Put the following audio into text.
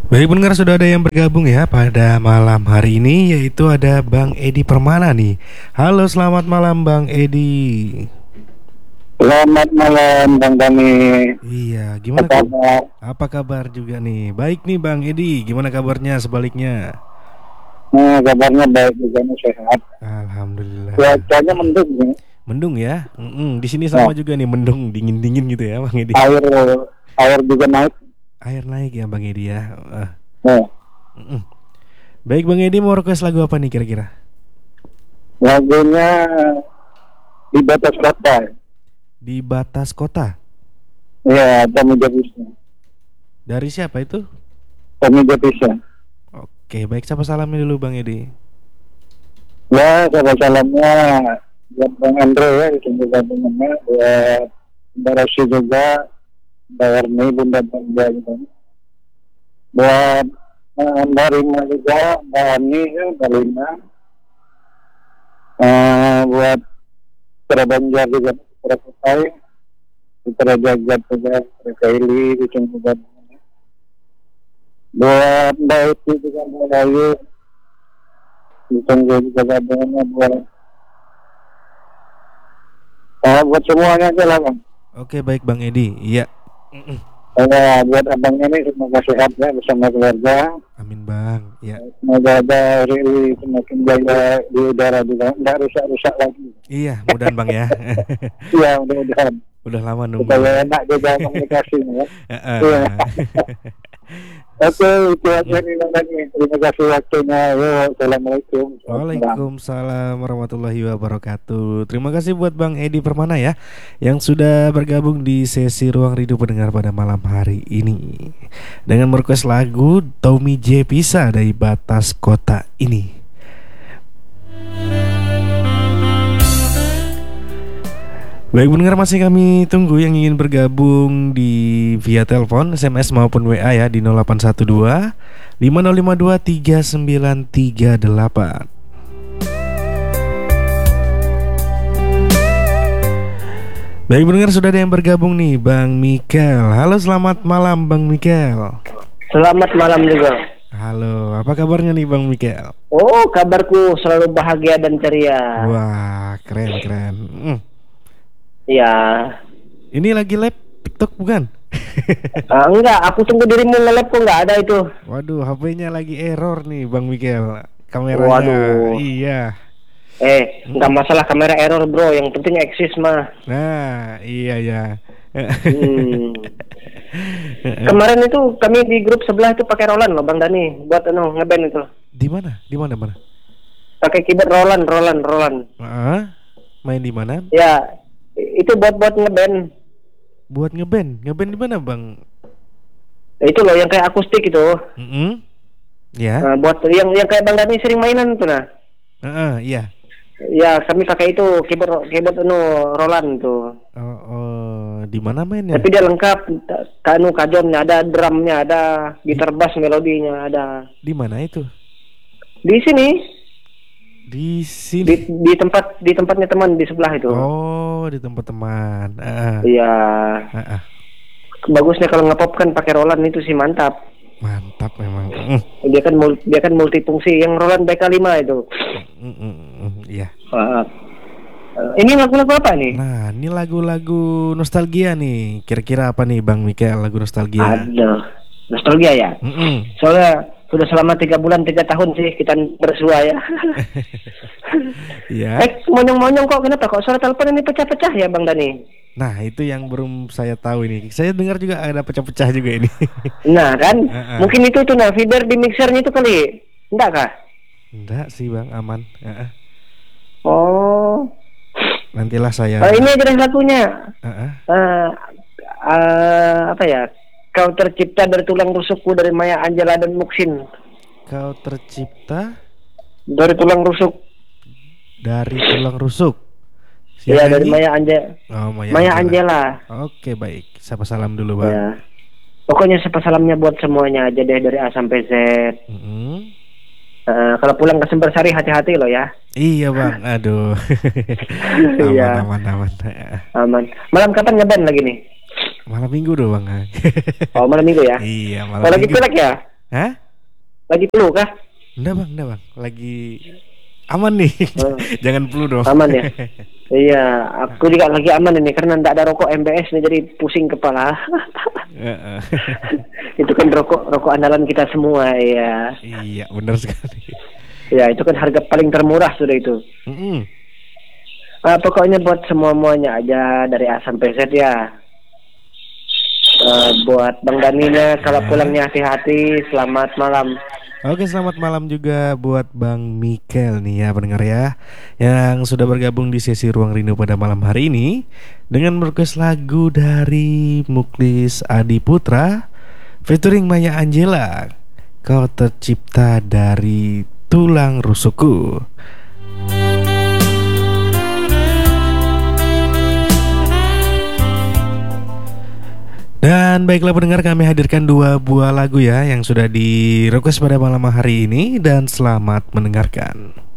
Baik pendengar, sudah ada yang bergabung ya pada malam hari ini, yaitu ada Bang Edi Permana nih. Halo, selamat malam Bang Edi. Selamat malam Bang Dani. Iya, gimana Apa kabar? apa kabar juga nih? Baik nih Bang Edi, gimana kabarnya sebaliknya? Kabarnya baik juga nih, sehat. Alhamdulillah. Cuacanya mendung nih. Mendung ya? Di sini Nah, sama juga nih, mendung, dingin-dingin gitu ya Bang Edi. air air juga naik. Air naik ya Bang Edi ya. Nah, Mm-mm. Baik Bang Edi, mau request lagu apa nih kira-kira? lagunya di batas kota. Di Batas Kota. Ya, Tommy Jepisa. Dari siapa itu? Tommy Jepisa. Oke, baik, siapa salamnya dulu Bang Edi. Ya, salamnya buat Bang Andre ya, ditunggu gabungannya. Buat Mbak Rosi juga, Mbak Erni, Bunda Bunda juga. Buat Mbak Rima juga, Mbak Ani, ya, Mbak Lina. Buat Putra Banjar juga, Putra Kutai, Putra Jagat juga, Putra Kaili, ditunggu gabungannya. Buat Mbak Uti juga, Mbak Bayu, ditunggu juga gabungannya. Buat semuanya aja lah Bang. Oke, baik Bang Edi. Iya. Buat abangnya nih semoga sehat ya bersama keluarga. Amin Bang. Ya. Semoga ada Riri semakin jaya di udara juga, nggak rusak-rusak lagi. Iya, mudahan Bang ya. Iya, mudah-mudahan. Udah lama nunggu. Supaya enak juga komunikasinya. Heeh. Iya. Oke, itu aja nih Bang Dani. Terima kasih waktunya. Yo, assalamualaikum. Waalaikumsalam warahmatullahi wabarakatuh. Terima kasih buat Bang Edi Permana ya, yang sudah bergabung di sesi Ruang Rindu Pendengar pada malam hari ini dengan merequest lagu Tommy J Pisa dari Batas Kota ini. Baik pendengar, masih kami tunggu yang ingin bergabung di via telepon, SMS maupun WA ya di 0812 5052 3938. Baik pendengar, sudah ada yang bergabung nih, Bang Mikel. Halo, selamat malam Bang Mikel. Selamat malam juga. Halo, apa kabarnya nih Bang Mikel? Oh, kabarku selalu bahagia dan ceria. Wah, keren. Iya. Ini lagi live TikTok bukan? Enggak, aku tunggu dirimu nge-lab kok nggak ada itu. Waduh, HP-nya lagi error nih Bang Mikel. Kameranya. Waduh. Iya. Nggak masalah kamera error bro, yang penting eksis mah. Nah, iya ya. Kemarin itu kami di grup sebelah itu pakai Roland loh Bang Dani, buat ngeband itu. Di mana? Mana? Pakai keyboard Roland. Main di mana? Ya, itu buat ngeband. Buat ngeband di mana Bang? Itu loh yang kayak akustik itu. Ya. Buat yang kayak Bang Dani sering mainan tuh nah. Iya. Ya, kami pakai itu keyboard Roland tuh. Di mana mainnya? Tapi dia lengkap, kajonnya ada, drumnya ada, gitar bass melodinya ada. Di mana itu? Di sini. Di sini. Di tempatnya teman di sebelah itu. Oh, di tempat teman. Iya. Bagusnya kalau ngepop kan pakai Roland itu sih mantap. Mantap memang. Dia kan multifungsi. Yang Roland BK5 itu. Iya. Ini lagu-lagu apa nih? Nah, ini lagu-lagu nostalgia nih. Kira-kira apa nih Bang Mikel, lagu nostalgia? Aduh, nostalgia ya. Soalnya sudah selama 3 bulan 3 tahun sih kita bersua ya. Iya. Monyong-monyong kok, kenapa kok suara telepon ini pecah-pecah ya Bang Dani? Nah, itu yang belum saya tahu ini. Saya dengar juga ada pecah-pecah juga ini. Nah kan, mungkin itu tuh nah feeder di mixernya itu kali. Enggak kah? Enggak sih Bang, aman. Oh. Nantilah saya. Ini aja deh lagunya. Apa ya? Kau tercipta dari tulang rusukku, dari Maya Angelou dan Muksin. Kau tercipta dari tulang rusuk. Dari tulang rusuk. Iya, dari Maya Angelou. Oh, Maya Angelou. Oke, baik. Sapa salam dulu Bang. Ya. Pokoknya sapa salamnya buat semuanya aja deh dari A sampai Z. Kalau pulang ke Sumbersari hati-hati loh ya. Iya Bang, aduh. Aman. Aman. Malam kapan ngeband lagi nih? Malam minggu doang. Oh, malam minggu ya? Iya, malam minggu. Lagi minggu. pilek ya? Hah? Lagi flu kah? Enggak bang, lagi aman nih. Oh, Jangan flu dong. aman ya? Iya, aku juga lagi aman ini karena ndak ada rokok MBS nih, jadi pusing kepala. Heeh. Itu kan rokok andalan kita semua ya. Iya, benar sekali. Ya, itu kan harga paling termurah sudah itu. Mm-mm. Pokoknya buat semuanya aja dari A sampai Z ya. Buat Bang Daninya kalau pulangnya hati-hati, selamat malam. Oke, selamat malam juga buat Bang Mikel nih ya pendengar ya, yang sudah bergabung di sesi Ruang Rindu pada malam hari ini dengan merequest lagu dari Muklis Adi Putra featuring Maya Angela, Kau Tercipta Dari Tulang Rusukku. Dan baiklah pendengar, kami hadirkan dua buah lagu ya yang sudah di request pada malam hari ini, dan selamat mendengarkan.